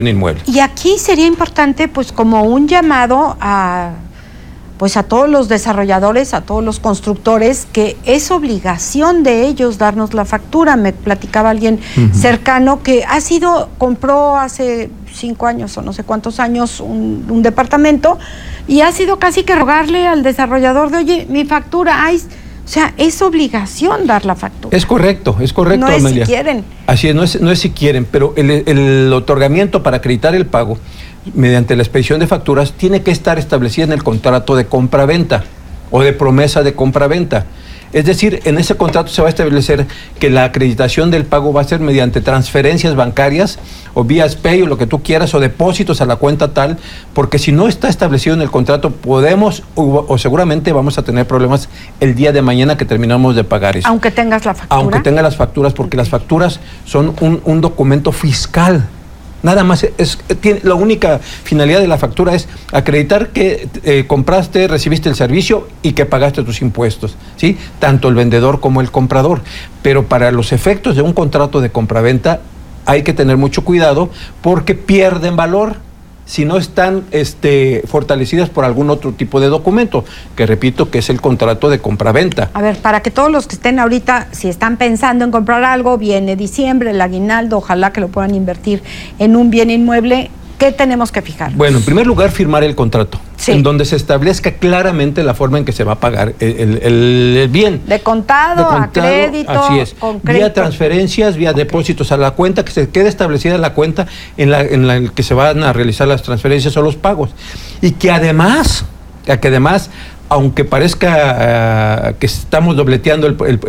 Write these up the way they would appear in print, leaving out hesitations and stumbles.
inmueble. Y aquí sería importante, pues, como un llamado a todos los desarrolladores, a todos los constructores, que es obligación de ellos darnos la factura. Me platicaba alguien cercano que compró hace 5 años o no sé cuántos años un departamento y ha sido casi que rogarle al desarrollador de, oye, mi factura, o sea, es obligación dar la factura. Es correcto, no es Amelia. Si quieren. Así es, no es si quieren, pero el otorgamiento para acreditar el pago mediante la expedición de facturas tiene que estar establecida en el contrato de compra-venta o de promesa de compra-venta. Es decir, en ese contrato se va a establecer que la acreditación del pago va a ser mediante transferencias bancarias o vía SPAY o lo que tú quieras o depósitos a la cuenta tal, porque si no está establecido en el contrato podemos o seguramente vamos a tener problemas el día de mañana que terminamos de pagar eso. Aunque tengas la factura. Aunque tenga las facturas, porque las facturas son un documento fiscal. Nada más, la única finalidad de la factura es acreditar que compraste, recibiste el servicio y que pagaste tus impuestos, ¿sí? Tanto el vendedor como el comprador. Pero para los efectos de un contrato de compraventa hay que tener mucho cuidado porque pierden valor si no están fortalecidas por algún otro tipo de documento, que repito que es el contrato de compraventa. A ver, para que todos los que estén ahorita, si están pensando en comprar algo, viene diciembre, el aguinaldo, ojalá que lo puedan invertir en un bien inmueble, ¿qué tenemos que fijar? Bueno, en primer lugar, firmar el contrato, sí, en donde se establezca claramente la forma en que se va a pagar el bien. De contado, a crédito, así es. Vía transferencias, vía depósitos a la cuenta, que se quede establecida la cuenta en la que se van a realizar las transferencias o los pagos. Y que además, aunque parezca que estamos dobleteando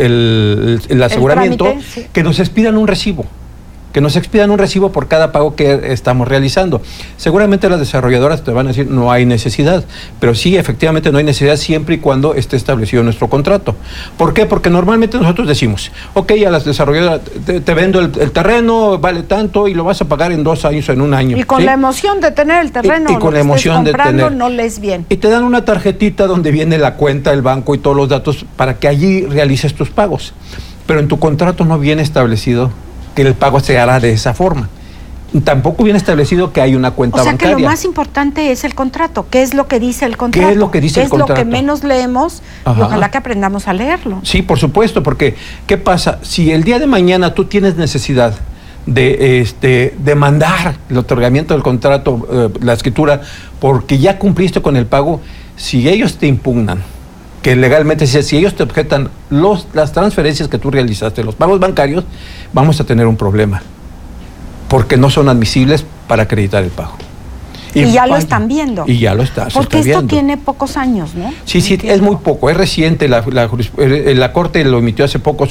el aseguramiento, trámite, sí, que nos expidan un recibo. Que nos expidan un recibo por cada pago que estamos realizando. Seguramente las desarrolladoras te van a decir no hay necesidad, pero sí, efectivamente no hay necesidad siempre y cuando esté establecido nuestro contrato. ¿Por qué? Porque normalmente nosotros decimos, ok, a las desarrolladoras te vendo el terreno, vale tanto y lo vas a pagar en 2 años, en 1 año. Y con ¿sí? La emoción de tener el terreno, y con la emoción de tener, no lees bien. Y te dan una tarjetita donde viene la cuenta, el banco y todos los datos para que allí realices tus pagos. Pero en tu contrato no viene establecido que el pago se hará de esa forma. Tampoco viene establecido que hay una cuenta bancaria. O sea que lo más importante es el contrato. ¿Qué es lo que dice el contrato? ¿Qué es lo que dice el contrato? Es lo que menos leemos. Ajá. Y ojalá que aprendamos a leerlo. Sí, por supuesto, porque ¿qué pasa? Si el día de mañana tú tienes necesidad de demandar el otorgamiento del contrato, la escritura, porque ya cumpliste con el pago, si ellos te impugnan, que legalmente, si ellos te objetan las transferencias que tú realizaste, los pagos bancarios, vamos a tener un problema, porque no son admisibles para acreditar el pago. Y ya lo están viendo. Y ya lo está viendo. Porque esto tiene pocos años, ¿no? Sí, es muy poco, es reciente. La Corte lo emitió hace poco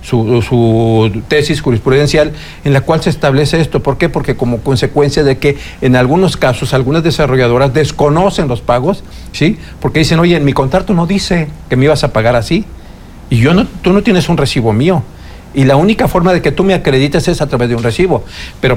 su tesis jurisprudencial en la cual se establece esto. ¿Por qué? Porque como consecuencia de que en algunos casos algunas desarrolladoras desconocen los pagos, ¿sí? Porque dicen, oye, en mi contrato no dice que me ibas a pagar así y tú no tienes un recibo mío. Y la única forma de que tú me acredites es a través de un recibo. Pero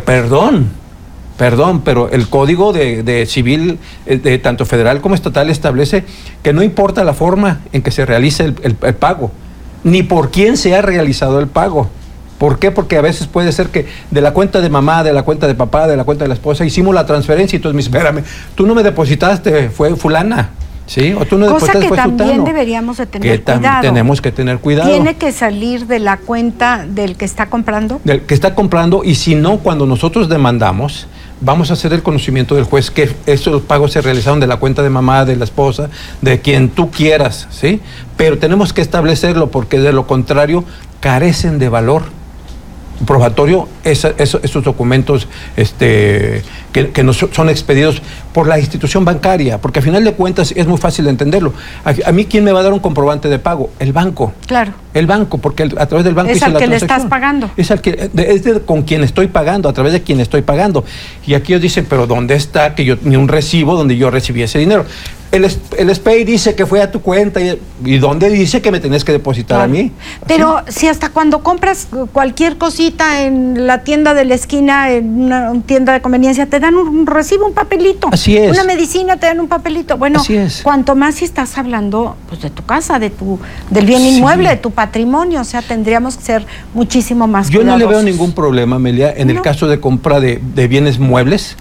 pero el Código de Civil, de tanto federal como estatal, establece que no importa la forma en que se realice el pago, ni por quién se ha realizado el pago. ¿Por qué? Porque a veces puede ser que de la cuenta de mamá, de la cuenta de papá, de la cuenta de la esposa, hicimos la transferencia y entonces me dice, espérame, tú no me depositaste, fue fulana. ¿Sí? O tú no cosa que fue también sutano. Deberíamos de tener que cuidado. Tenemos que tener cuidado. ¿Tiene que salir de la cuenta del que está comprando? Del que está comprando, y si no, cuando nosotros demandamos, vamos a hacer el conocimiento del juez que esos pagos se realizaron de la cuenta de mamá, de la esposa, de quien tú quieras, ¿sí? Pero tenemos que establecerlo porque de lo contrario carecen de valor probatorio esos documentos que nos son expedidos por la institución bancaria, porque a final de cuentas es muy fácil de entenderlo. A mí, ¿quién me va a dar un comprobante de pago? El banco. Claro. El banco, porque a través del banco es hice al la que transacción. le estás pagando. Es con quien estoy pagando, a través de quien estoy pagando. Y aquí ellos dicen, pero ¿dónde está que yo ni un recibo donde yo recibí ese dinero? el SPEI dice que fue a tu cuenta y ¿dónde dice que me tenés que depositar a mí? Pero si hasta cuando compras cualquier cosita en la tienda de la esquina, en una tienda de conveniencia, te dan un recibo, un papelito. Así es. Una medicina, te dan un papelito. Bueno, así es. Cuanto más si estás hablando pues de tu casa, del bien inmueble, de tu patrimonio, o sea, tendríamos que ser muchísimo más Yo cuidadosos. no le veo ningún problema, Amelia, en el caso de compra de bienes muebles.